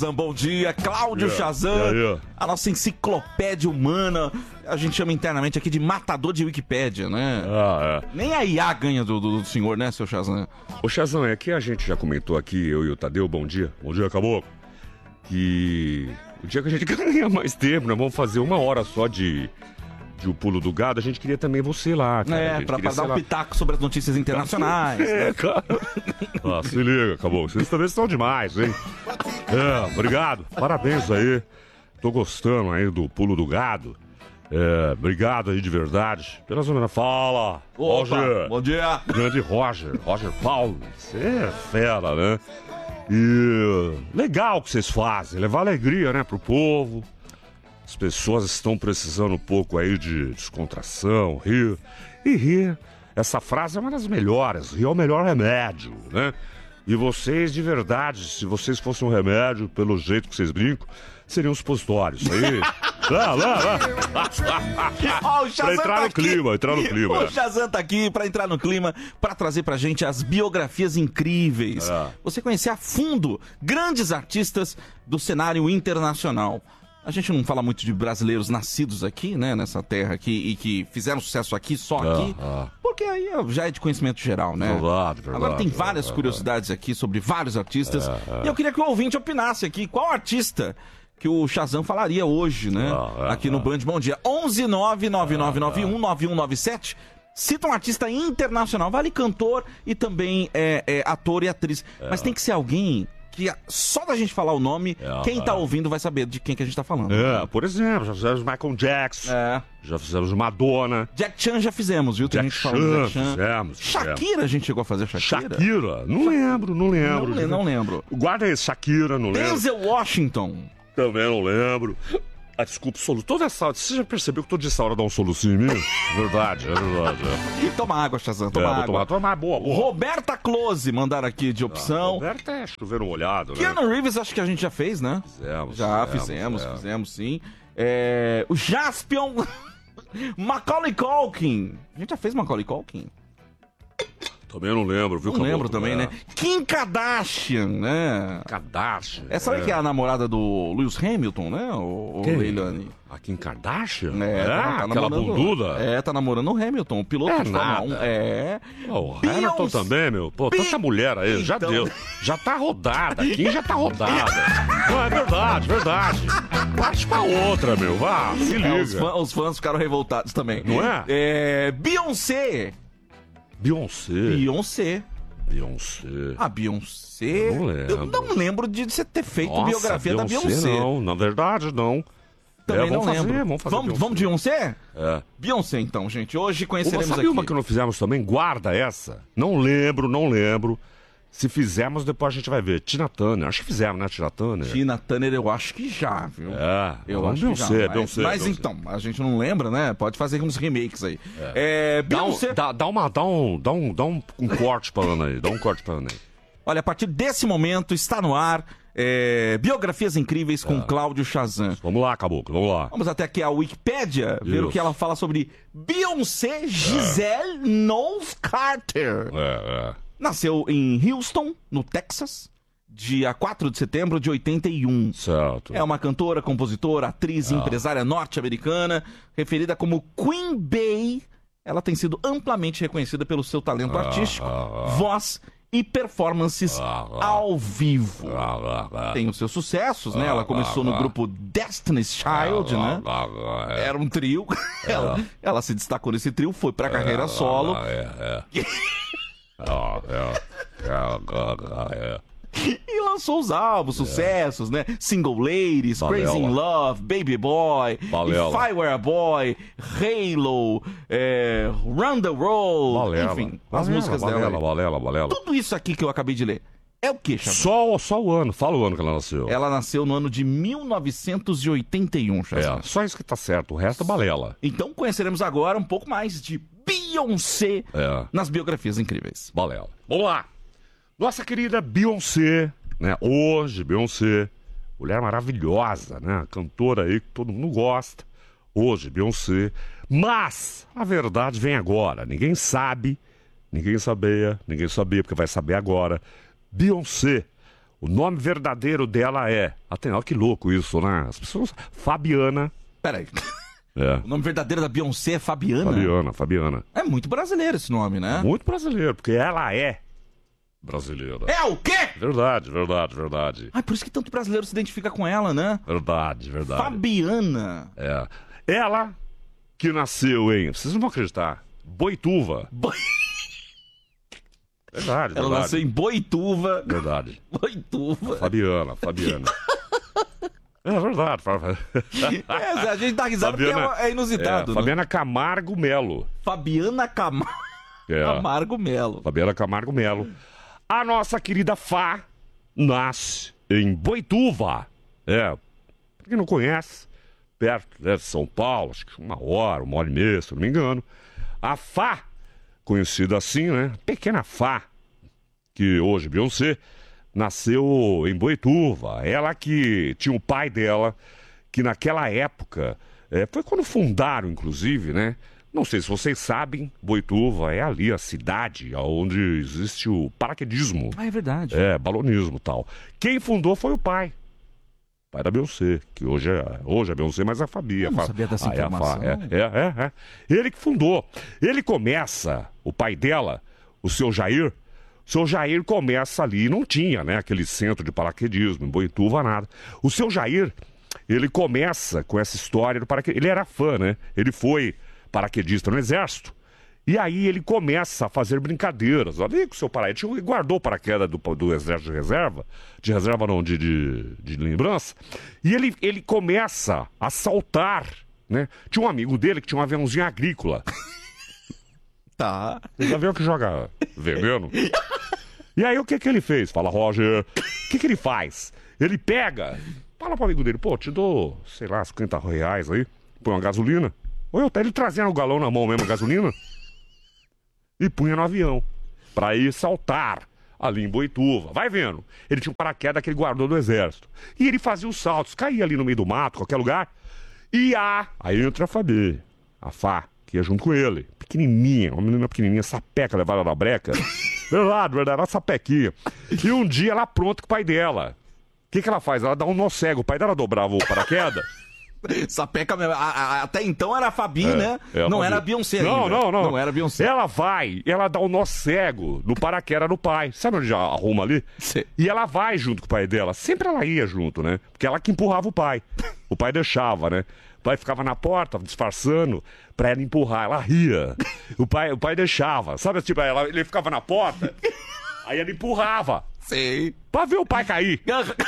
Bom dia, Cláudio Shazam, a nossa enciclopédia humana, a gente chama internamente aqui de matador de Wikipédia, né? Nem a IA ganha do senhor, né, seu Shazam? Ô Shazam, é que a gente já comentou aqui, eu e o Tadeu, bom dia, acabou, que o dia que a gente ganha mais tempo, nós vamos fazer 1 hora só de o pulo do gado, a gente queria também você lá, cara. Pra dar um pitaco sobre as notícias internacionais. Cara. Se liga, acabou. Vocês também estão demais, hein? Obrigado. Parabéns aí. Tô gostando aí do pulo do gado. Obrigado aí de verdade. Pela zona fala. Opa, Roger. bom dia. Grande Roger Paulo. Você é fera, né? E legal o que vocês fazem. Levar alegria, né, pro povo. As pessoas estão precisando um pouco aí de descontração, rir. E rir, essa frase é uma das melhores. Rir é o melhor remédio, né? E vocês, de verdade, se vocês fossem um remédio, pelo jeito que vocês brincam, seriam supositórios. Aí. Lá. Pra entrar no clima. O Shazam tá aqui pra entrar no clima, pra trazer pra gente as biografias incríveis. Você conhecer a fundo grandes artistas do cenário internacional. A gente não fala muito de brasileiros nascidos aqui, né, nessa terra aqui, e que fizeram sucesso aqui, só aqui, porque aí já é de conhecimento geral, né? Verdade. Agora tem várias curiosidades aqui sobre vários artistas, e eu queria que o ouvinte opinasse aqui, qual artista que o Shazam falaria hoje, né, aqui no Band Bom Dia. 11999919197. Cita um artista internacional, vale cantor e também ator e atriz, mas tem que ser alguém que só da gente falar o nome, quem tá ouvindo vai saber de quem que a gente tá falando. Por exemplo, já fizemos Michael Jackson, já fizemos Madonna. Jack Chan já fizemos, viu? Tem gente falando Jack Chan. Fizemos. Shakira, a gente chegou a fazer Shakira? Shakira? Não lembro. Não lembro. Guarda aí, Shakira, não lembro. Denzel Washington. Também não lembro. Desculpa, soluço. Toda essa. Você já percebeu que toda essa hora dá um solucinho em mim? Verdade. Toma água, Shazam, toma água. Toma boa. Roberta Close, mandaram aqui de opção. Roberta é chover molhado, né? Keanu Reeves, acho que a gente já fez, né? Fizemos, sim. O Jaspion. Macaulay Culkin. A gente já fez Macaulay Culkin? Também não lembro, viu? Não lembro também, né? Kim Kardashian, né? Essa aí que é a namorada do Lewis Hamilton, né? O Leilani. A Kim Kardashian? Tá aquela bunduda? Tá namorando o Hamilton, o piloto de Fórmula 1. O Hamilton também, meu. Pô, tanta mulher aí, então... já deu. Já tá rodada, Kim já tá rodada. Não, é verdade. Parte pra outra, meu. Vá, se liga. Os fãs ficaram revoltados também. Não é? Beyoncé. A Beyoncé. Eu não lembro de você ter feito biografia da Beyoncé. Não, na verdade não. Também não lembro. Vamos de Beyoncé? Beyoncé então, gente. Hoje conheceremos aqui. Uma que não fizemos também? Guarda essa. Não lembro. Se fizermos, depois a gente vai ver. Tina Turner. Acho que fizemos, né, Tina Turner? Tina Turner eu acho que já, viu? Eu acho que já. Beyoncé. Mas então, a gente não lembra, né? Pode fazer uns remakes aí. Beyoncé... Dá um corte pra Ana aí. Dá um corte pra Ana aí. Olha, a partir desse momento está no ar Biografias Incríveis com Cláudio Shazam. Vamos lá, Caboclo, vamos lá. Vamos até aqui a Wikipédia, ver o que ela fala sobre Beyoncé Giselle Knowles Carter. Nasceu em Houston, no Texas, dia 4 de setembro de 81. Certo. É uma cantora, compositora, atriz e empresária norte-americana, referida como Queen Bey. Ela tem sido amplamente reconhecida pelo seu talento artístico, voz e performances ao vivo. Tem os seus sucessos, né? Ela começou no grupo Destiny's Child, né? Era um trio. Ela se destacou nesse trio, foi pra carreira solo. E lançou os álbuns, sucessos, né? Single Ladies, Crazy in Love, Baby Boy, If I Were a Boy, Halo, Run the World, enfim, as músicas dela. Balela. Tudo isso aqui que eu acabei de ler é o que, Xavier? Só o ano, fala o ano que ela nasceu. Ela nasceu no ano de 1981, Xavier. Só isso que tá certo, o resto é balela. Então conheceremos agora um pouco mais de Beyoncé nas Biografias Incríveis. Balela. Vamos lá. Nossa querida Beyoncé, né? Hoje, Beyoncé, mulher maravilhosa, né? Cantora aí que todo mundo gosta. Hoje, Beyoncé. Mas a verdade vem agora. Ninguém sabia, porque vai saber agora. Beyoncé, O nome verdadeiro dela é... Olha que louco isso, né? As pessoas... Fabiana. Peraí. É. O nome verdadeiro da Beyoncé é Fabiana? Fabiana. É muito brasileiro esse nome, né? Muito brasileiro, porque ela é brasileira. É o quê? Verdade. Ai, por isso que tanto brasileiro se identifica com ela, né? Verdade. Fabiana. É. Ela que nasceu em... Vocês não vão acreditar. Boituva. Verdade. Ela nasceu em Boituva. Verdade. Boituva. Fabiana. É verdade. A gente dá risada porque é inusitado. Fabiana Camargo Melo. Fabiana Camargo Melo. Fabiana Camargo Melo. A nossa querida Fá nasce em Boituva. Pra quem não conhece, perto de São Paulo, acho que 1 hora e meia, se não me engano. A Fá, conhecida assim, né? Pequena Fá, que hoje Beyoncé, nasceu em Boituva. Ela que tinha o pai dela, que naquela época, foi quando fundaram, inclusive, né? Não sei se vocês sabem, Boituva é ali a cidade onde existe o paraquedismo. Ah, é verdade. Balonismo e tal. Quem fundou foi o pai. Pai da Beyoncé, que hoje é Beyoncé, mas a Fabi. Eu não sabia dessa informação. Ele que fundou. Ele começa, o pai dela, o seu Jair começa ali, não tinha, né, aquele centro de paraquedismo, em Boituva, nada. O seu Jair, ele começa com essa história do paraquedismo. Ele era fã, né? Ele foi paraquedista no Exército. E aí ele começa a fazer brincadeiras. Ali com o seu paraquedas. Ele guardou o paraquedas do Exército de reserva. De reserva não, de lembrança. E ele começa a saltar, né? Tinha um amigo dele que tinha um aviãozinho agrícola. Tá. Esse avião que joga veneno. E aí o que ele fez? Fala, Roger. O que ele faz? Ele pega, fala pro amigo dele, pô, te dou, sei lá, R$50 aí, põe uma gasolina. Ou ele trazendo o galão na mão mesmo, a gasolina, e punha no avião, pra ir saltar ali em Boituva. Vai vendo. Ele tinha um paraquedas que ele guardou do Exército. E ele fazia os saltos, caía ali no meio do mato, qualquer lugar. E aí entra a Fá, que ia junto com ele. Pequenininha, uma menina pequenininha, sapeca, levada na breca. Verdade, uma sapequinha. E um dia ela apronta com o pai dela. O que ela faz? Ela dá um nó cego. O pai dela dobrava o paraquedas. Sapeca, até então era a Fabi, né? Não era a Beyoncé ainda. Não era a Beyoncé. Ela dá um nó cego no paraquedas do pai. Sabe onde já arruma ali? Sim. E ela vai junto com o pai dela. Sempre ela ia junto, né? Porque ela que empurrava o pai. O pai deixava, né? O pai ficava na porta, disfarçando, pra ela empurrar. Ela ria. O pai deixava. Sabe, tipo, ele ficava na porta, aí ela empurrava. Sei. Pra ver o pai cair.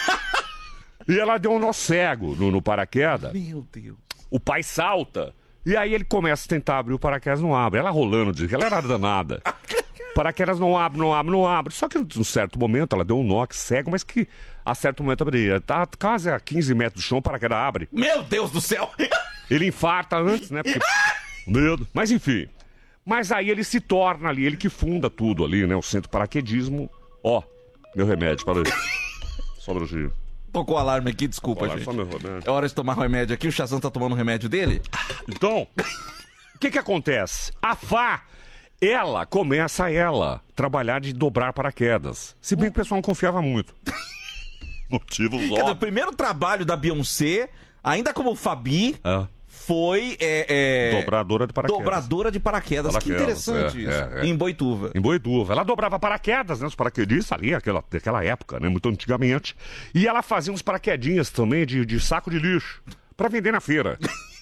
E ela deu um nó cego no paraquedas. Meu Deus. O pai salta. E aí ele começa a tentar abrir o paraquedas, não abre. Ela rolando, diz que ela era danada. O paraquedas não abre. Só que num certo momento ela deu um nó cego, mas que a certo momento abriria. Tá quase a 15 metros do chão, o paraquedas abre. Meu Deus do céu. Ele infarta antes, né? Porque... Medo. Mas enfim. Mas aí ele se torna ali, ele que funda tudo ali, né? O centro de paraquedismo. Ó, meu remédio, para aí. Só um minutinho. Tocou o alarme aqui, desculpa, gente. Só meu remédio. É hora de tomar remédio aqui. O Shazam tá tomando o remédio dele? Então, o que acontece? A Fá, ela começa a trabalhar de dobrar paraquedas. Se bem que o pessoal não confiava muito. Motivos Quer dizer, o óbvios. primeiro trabalho da Beyoncé, ainda como Fabi, foi... Dobradora de paraquedas. Dobradora de paraquedas. Que interessante isso. Em Boituva. Em Boituva. Ela dobrava paraquedas, né? Os paraquedistas ali, daquela época, né? Muito antigamente. E ela fazia uns paraquedinhas também de saco de lixo pra vender na feira.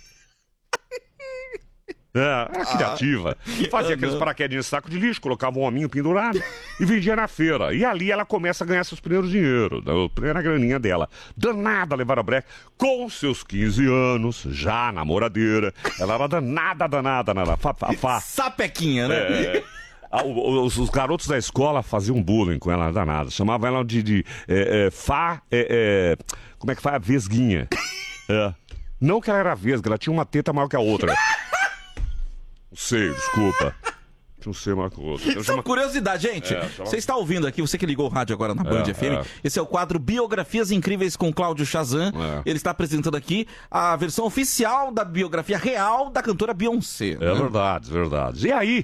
Era criativa. Fazia aqueles paraquedinhos de saco de lixo, colocava um hominho pendurado e vendia na feira. E ali ela começa a ganhar seus primeiros dinheiros, a primeira graninha dela. Danada levar a breca. Com seus 15 anos, já namoradeira. Ela era danada. Sapequinha, né? Os garotos da escola faziam bullying com ela, danada. Chamavam ela de Fá. Como é que faz? Vesguinha. Não que ela era vesga, ela tinha uma teta maior que a outra. Não sei, desculpa. Não sei mais que o outro. Só curiosidade, gente. Você está ouvindo aqui, você que ligou o rádio agora na Band FM. Esse é o quadro Biografias Incríveis com Cláudio Shazam. Ele está apresentando aqui a versão oficial da biografia real da cantora Beyoncé. Verdade. E aí,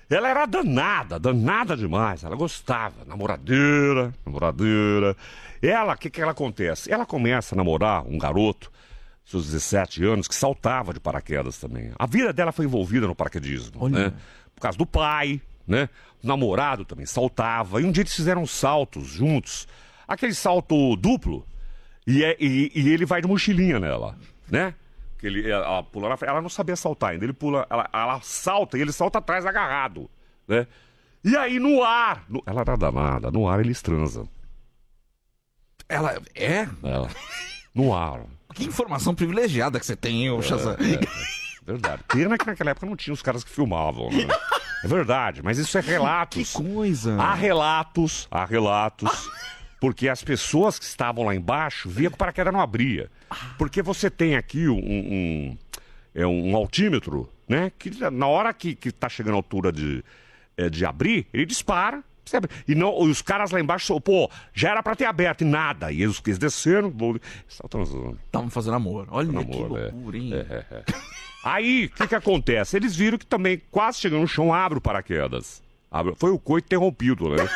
Ela era danada demais. Ela gostava, namoradeira. Ela, o que ela acontece? Ela começa a namorar um garoto, seus 17 anos, que saltava de paraquedas também. A vida dela foi envolvida no paraquedismo, né? Por causa do pai, né? O namorado também saltava. E um dia eles fizeram saltos juntos. Aquele salto duplo. E ele vai de mochilinha nela, né? Ela pula na frente, ela não sabia saltar ainda. Ele pula, ela salta e ele salta atrás agarrado, né? E aí no ar, ela era danada, no ar eles transam. Ela é? Ela, no ar. Que informação privilegiada que você tem, ô Shazam. Verdade. Pena que naquela época não tinha os caras que filmavam, né? É verdade, mas isso é relatos. Que coisa. Há relatos. Porque as pessoas que estavam lá embaixo viam que o paraquedas não abria. Porque você tem aqui um altímetro, né? Que na hora que tá chegando a altura de abrir, ele dispara. Percebe? E os caras lá embaixo, pô, já era pra ter aberto e nada. E eles desceram, estavam fazendo amor. Olha que loucura, hein? Aí, o que acontece? Eles viram que também, quase chegando no chão, abre o paraquedas. Foi o coito interrompido, né?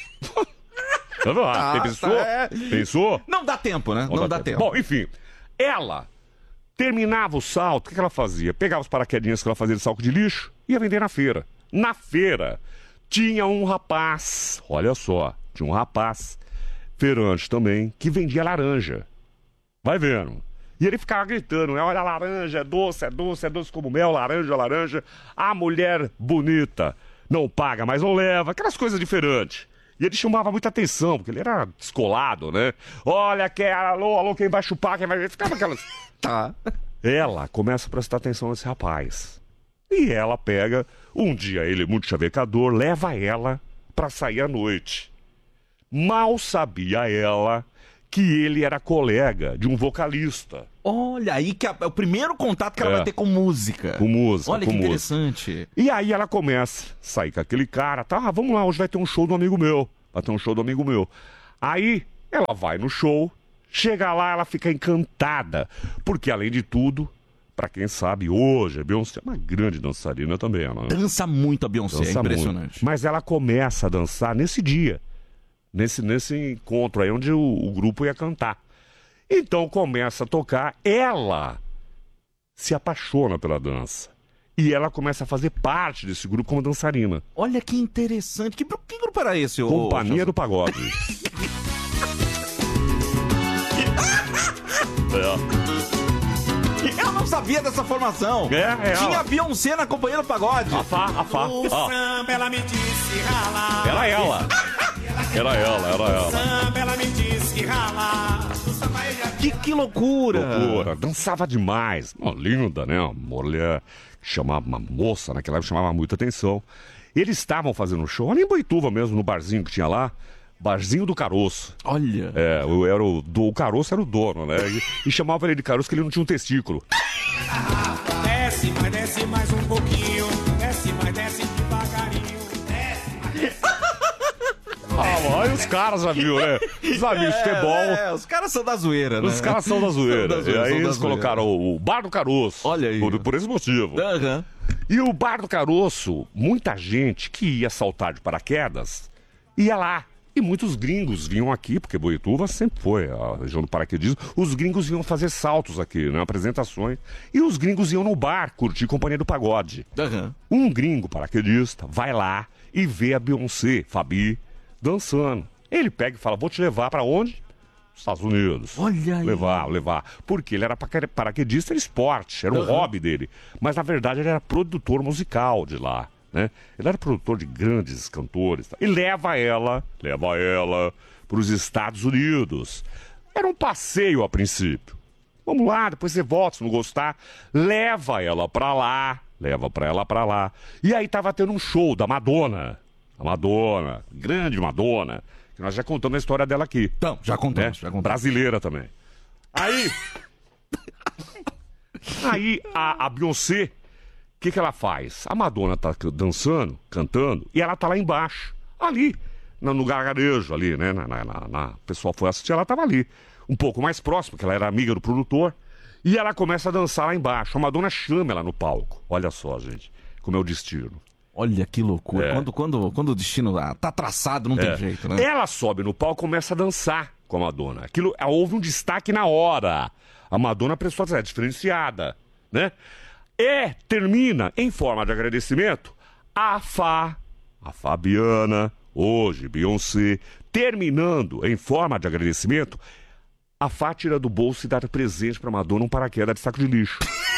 Pensou? Não dá tempo, né? Não dá tempo. Bom, enfim, ela terminava o salto, o que ela fazia? Pegava os paraquedinhas que ela fazia de saco de lixo e ia vender na feira. Na feira, tinha um rapaz, olha só, tinha um rapaz, feirante também, que vendia laranja. Vai vendo. E ele ficava gritando, olha a laranja, é doce como mel, laranja. A mulher bonita não paga, mas não leva, aquelas coisas diferentes. E ele chamava muita atenção, porque ele era descolado, né? Olha, alô, quem vai chupar, quem vai... Ficava aquelas... Tá. Ela começa a prestar atenção nesse rapaz. E ela pega, um dia ele, muito chavecador, leva ela pra sair à noite. Mal sabia ela que ele era colega de um vocalista. Olha, aí que é o primeiro contato que ela vai ter com música. Com música. Olha que interessante. E aí ela começa a sair com aquele cara, tá? Vamos lá, hoje vai ter um show do amigo meu. Aí ela vai no show, chega lá, ela fica encantada. Porque, além de tudo, pra quem sabe, hoje a Beyoncé é uma grande dançarina também. Ela, né? Dança muito a Beyoncé, é impressionante. Muito. Mas ela começa a dançar nesse dia. Nesse encontro aí onde o grupo ia cantar. Então começa a tocar, ela se apaixona pela dança. E ela começa a fazer parte desse grupo como dançarina. Olha que interessante. Que grupo era esse? Companhia do Pagode. Eu não sabia dessa formação. Tinha a Beyoncé na Companhia do Pagode. A Fá. O samba, ela me disse ralar. Era ela. O samba, ela me disse ralar. Que loucura. Dançava demais. Uma linda, né? Uma mulher que chamava, uma moça naquela época, chamava muita atenção. Eles estavam fazendo um show ali em Boituva mesmo, no barzinho que tinha lá. Barzinho do Caroço. Olha. O Caroço era o dono, né? E chamava ele de Caroço que ele não tinha um testículo. Desce mais um pouquinho. Desce devagarinho. Olha os caras já viu, né? Os amigos de futebol. Os caras são da zoeira, né? Os caras são da zoeira. E aí eles colocaram o Bar do Caroço. Olha aí. Por esse motivo. Uhum. E o Bar do Caroço, muita gente que ia saltar de paraquedas, ia lá. E muitos gringos vinham aqui, porque Boituva sempre foi a região do paraquedismo. Os gringos vinham fazer saltos aqui, né? Apresentações. E os gringos iam no bar curtir Companhia do Pagode. Uhum. Um gringo paraquedista vai lá e vê a Beyoncé, Fabi, dançando. Ele pega e fala, vou te levar pra onde? Estados Unidos. Olha aí. Levar. Porque ele era paraquedista, era esporte, era um hobby dele. Mas, na verdade, ele era produtor musical de lá, né? Ele era produtor de grandes cantores. E leva ela para os Estados Unidos. Era um passeio a princípio. Vamos lá, depois você volta, se não gostar. Leva ela pra lá. E aí tava tendo um show da Madonna. A Madonna, grande Madonna. Que nós já contamos a história dela aqui. Então, já contamos. Brasileira também. Aí a Beyoncé, o que ela faz? A Madonna tá dançando, cantando, e ela tá lá embaixo. Ali, no gargarejo ali, né? O pessoal foi assistir, ela tava ali. Um pouco mais próximo, porque ela era amiga do produtor. E ela começa a dançar lá embaixo. A Madonna chama ela no palco. Olha só, gente, como é o destino. Olha que loucura. Quando o destino tá traçado, não tem jeito, né? Ela sobe no palco e começa a dançar com a Madonna. Houve um destaque na hora. A Madonna prestou atenção, diferenciada, né? E termina, em forma de agradecimento, a Fabiana, hoje Beyoncé, terminando em forma de agradecimento, a Fá tira do bolso e dá presente pra Madonna um paraquedas de saco de lixo.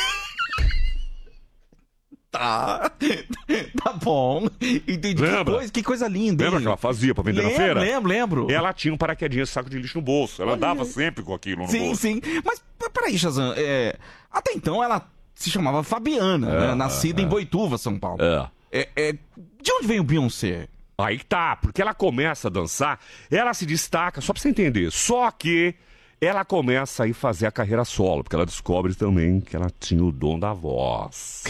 Tá bom. Entendi. Lembra? Que coisa linda, hein? Lembra que ela fazia pra vender na feira? Lembro. Ela tinha um paraquedinhas de saco de lixo no bolso. Ela andava sempre com aquilo no bolso. Sim. Mas peraí, Shazam. Até então ela se chamava Fabiana, né? Nascida em Boituva, São Paulo. De onde vem o Beyoncé? Aí tá, porque ela começa a dançar, ela se destaca, só pra você entender, só que ela começa a ir fazer a carreira solo, porque ela descobre também que ela tinha o dom da voz.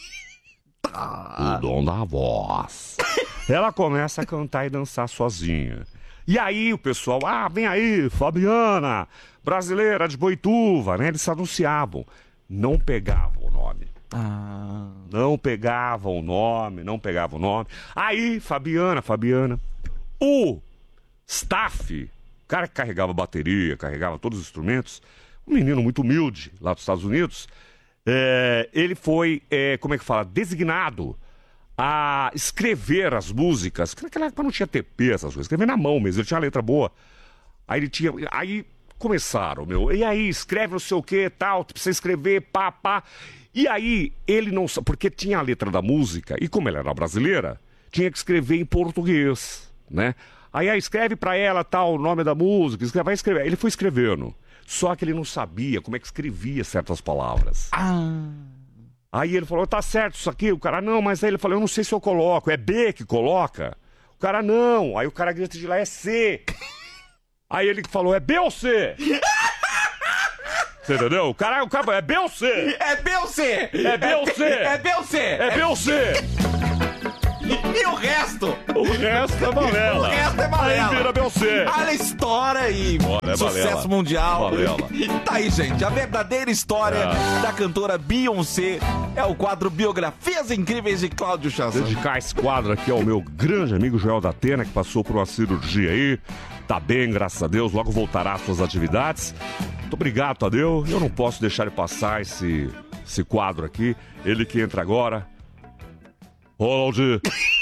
O dom da voz. Ela começa a cantar e dançar sozinha. E aí o pessoal, vem aí, Fabiana, brasileira de Boituva, né? Eles se anunciavam. Não pegavam o nome. Não pegavam o nome. Aí, Fabiana. O staff, o cara que carregava bateria, carregava todos os instrumentos, um menino muito humilde lá dos Estados Unidos, ele foi, designado a escrever as músicas, que naquela época não tinha TP, essas coisas, escrever na mão mesmo, ele tinha uma letra boa. Aí começaram, e aí escreve não sei o que, tal, precisa escrever, pá. E aí ele não sabe, porque tinha a letra da música, e como ela era brasileira, tinha que escrever em português, né? Aí escreve pra ela, tal, o nome da música, vai escrever. Ele foi escrevendo. Só que ele não sabia como é que escrevia certas palavras. Aí ele falou, tá certo isso aqui. O cara, não, mas aí ele falou, eu não sei se eu coloco. É B que coloca? O cara, não. Aí o cara grita de lá, é C. Aí ele falou, é B ou C? Você entendeu? O cara, é B ou C? É B ou C? É B ou C? É B ou C? É B ou C? E o resto? O resto é balela. Aí vira Beyoncé. Olha a história aí. Sucesso balela. mundial. Balela. Tá aí, gente. A verdadeira história da cantora Beyoncé é o quadro Biografias Incríveis de Cláudio Shazam. Dedicar esse quadro aqui ao meu grande amigo Joel da Atena, que passou por uma cirurgia aí. Tá bem, graças a Deus. Logo voltará às suas atividades. Muito obrigado, Tadeu. Eu não posso deixar de passar esse quadro aqui. Ele que entra agora. Ronald.